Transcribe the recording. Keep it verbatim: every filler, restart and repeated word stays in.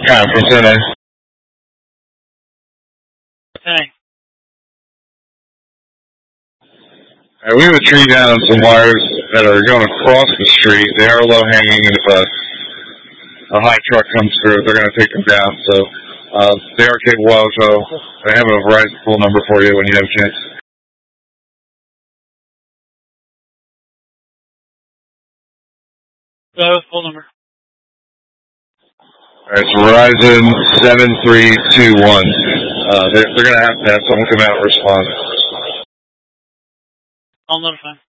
Conference, N A. Hey. Right, we have a tree down on some wires that are going across the street. They are low hanging, and if a, a high truck comes through, they're going to take them down. So uh, they are capable. So I have a Verizon phone number for you when you have a chance. Go with phone number. All right, so Verizon seven three two one. Uh, they're they're going to have to have someone come out and respond. I'll notify.